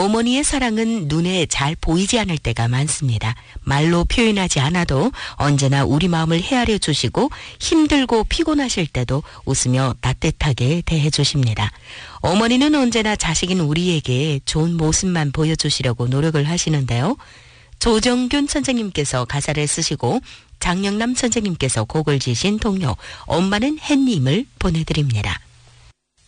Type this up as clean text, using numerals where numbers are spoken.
어머니의 사랑은 눈에 잘 보이지 않을 때가 많습니다. 말로 표현하지 않아도 언제나 우리 마음을 헤아려 주시고 힘들고 피곤하실 때도 웃으며 따뜻하게 대해 주십니다. 어머니는 언제나 자식인 우리에게 좋은 모습만 보여주시려고 노력을 하시는데요. 조정균 선생님께서 가사를 쓰시고 장영남 선생님께서 곡을 지신 동요 엄마는 햇님을 보내드립니다.